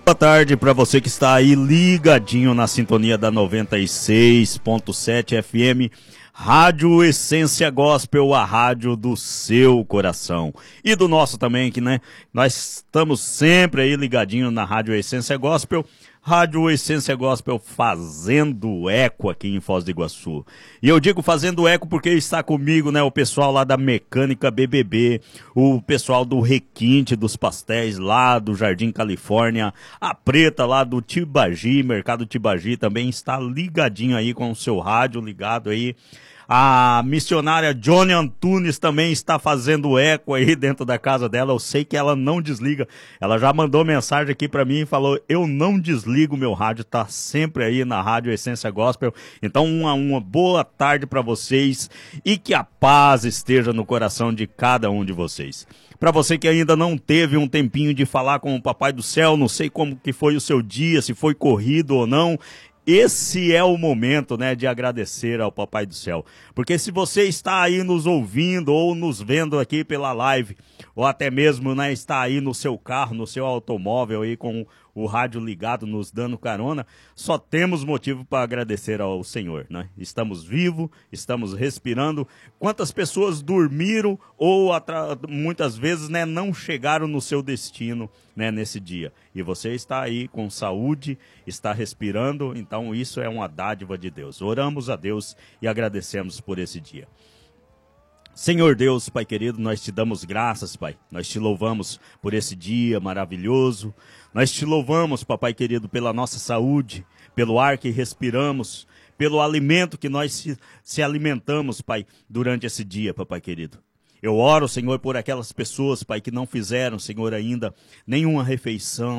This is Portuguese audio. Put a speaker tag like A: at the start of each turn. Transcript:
A: Boa tarde para você que está aí ligadinho na sintonia da 96.7 FM, Rádio Essência Gospel, a rádio do seu coração. E do nosso também, que né, nós estamos sempre aí ligadinho na Rádio Essência Gospel. Rádio Essência Gospel fazendo eco aqui em Foz do Iguaçu. E eu digo fazendo eco porque está comigo, né, o pessoal lá da Mecânica BBB, o pessoal do Requinte dos Pastéis lá do Jardim Califórnia, a Preta lá do Tibagi, Mercado Tibagi também está ligadinho aí com o seu rádio ligado aí. A missionária Johnny Antunes também está fazendo eco aí dentro da casa dela. Eu sei que ela não desliga. Ela já mandou mensagem aqui para mim e falou: eu não desligo meu rádio, tá sempre aí na Rádio Essência Gospel. Então uma boa tarde para vocês e que a paz esteja no coração de cada um de vocês. Para você que ainda não teve um tempinho de falar com o Papai do Céu, não sei como que foi o seu dia, se foi corrido ou não. Esse é o momento, né, de agradecer ao Papai do Céu. Porque se você está aí nos ouvindo ou nos vendo aqui pela live, ou até mesmo, né, está aí no seu carro, no seu automóvel aí com o rádio ligado, nos dando carona, só temos motivo para agradecer ao Senhor, né? Estamos vivos, estamos respirando. Quantas pessoas dormiram ou muitas vezes, né, não chegaram no seu destino, né, nesse dia. E você está aí com saúde, está respirando, então isso é uma dádiva de Deus. Oramos a Deus e agradecemos por esse dia. Senhor Deus, Pai querido, nós te damos graças, Pai. Nós te louvamos por esse dia maravilhoso. Nós te louvamos, Papai querido, pela nossa saúde, pelo ar que respiramos, pelo alimento que nós se alimentamos, Pai, durante esse dia, Papai querido. Eu oro, Senhor, por aquelas pessoas, Pai, que não fizeram, Senhor, ainda nenhuma refeição.